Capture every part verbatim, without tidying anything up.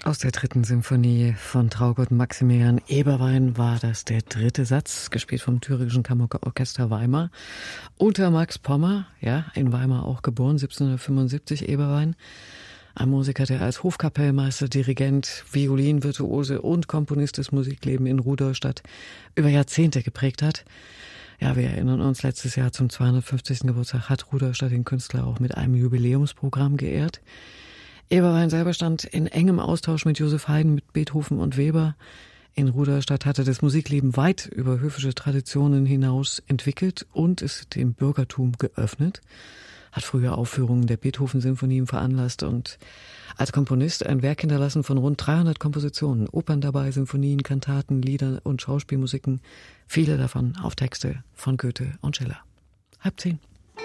Aus der dritten Symphonie von Traugott Maximilian Eberwein war das der dritte Satz, gespielt vom Thüringischen Kammerorchester Weimar. Unter Max Pommer, ja, in Weimar auch geboren, siebzehnhundertfünfundsiebzig Eberwein. Ein Musiker, der als Hofkapellmeister, Dirigent, Violinvirtuose und Komponist des Musiklebens in Rudolstadt über Jahrzehnte geprägt hat. Ja, wir erinnern uns, letztes Jahr zum zweihundertfünfzigsten Geburtstag hat Rudolstadt den Künstler auch mit einem Jubiläumsprogramm geehrt. Eberwein selber stand in engem Austausch mit Joseph Haydn, mit Beethoven und Weber. In Rudolstadt hatte das Musikleben weit über höfische Traditionen hinaus entwickelt und ist dem Bürgertum geöffnet. Hat früher Aufführungen der Beethoven-Sinfonien veranlasst und als Komponist ein Werk hinterlassen von rund dreihundert Kompositionen. Opern dabei, Sinfonien, Kantaten, Lieder und Schauspielmusiken. Viele davon auf Texte von Goethe und Schiller. Halb zehn.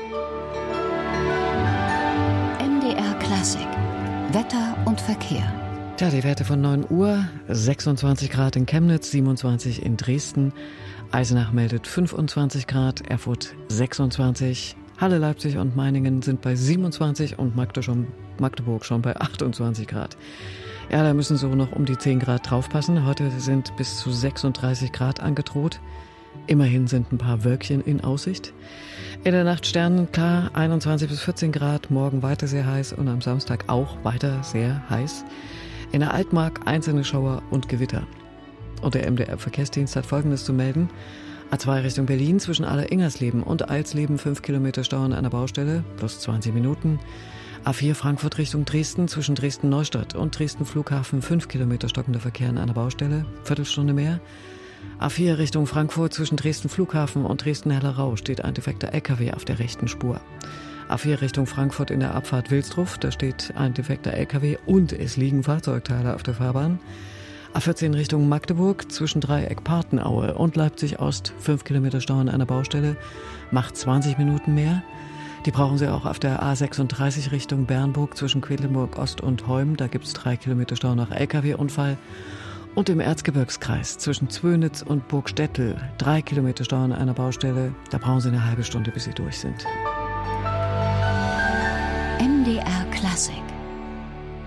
M D R Klassik. Wetter und Verkehr. Tja, die Werte von neun Uhr, sechsundzwanzig Grad in Chemnitz, siebenundzwanzig in Dresden. Eisenach meldet fünfundzwanzig Grad, Erfurt sechsundzwanzig. Halle, Leipzig und Meiningen sind bei siebenundzwanzig und Magdeburg schon bei achtundzwanzig Grad. Ja, da müssen so noch um die zehn Grad draufpassen. Heute sind bis zu sechsunddreißig Grad angedroht. Immerhin sind ein paar Wölkchen in Aussicht. In der Nacht sternenklar, einundzwanzig bis vierzehn Grad, morgen weiter sehr heiß und am Samstag auch weiter sehr heiß. In der Altmark einzelne Schauer und Gewitter. Und der M D R-Verkehrsdienst hat Folgendes zu melden. A zwei Richtung Berlin zwischen Aller-Ingersleben und Eilsleben fünf Kilometer Stau an einer Baustelle, plus zwanzig Minuten. A vier Frankfurt Richtung Dresden zwischen Dresden-Neustadt und Dresden-Flughafen fünf Kilometer stockender Verkehr an einer Baustelle, Viertelstunde mehr. A vier Richtung Frankfurt zwischen Dresden-Flughafen und Dresden-Hellerau steht ein defekter L K W auf der rechten Spur. A vier Richtung Frankfurt in der Abfahrt Wilsdruff, da steht ein defekter L K W und es liegen Fahrzeugteile auf der Fahrbahn. A vierzehn Richtung Magdeburg zwischen Dreieck Partenaue und Leipzig Ost, fünf Kilometer Stau an einer Baustelle, macht zwanzig Minuten mehr. Die brauchen Sie auch auf der A sechsunddreißig Richtung Bernburg zwischen Quedlinburg Ost und Heum, da gibt es drei Kilometer Stau nach L K W-Unfall. Und im Erzgebirgskreis zwischen Zwönitz und Burgstettel, drei Kilometer Stau an einer Baustelle, da brauchen Sie eine halbe Stunde, bis Sie durch sind. M D R Klassik.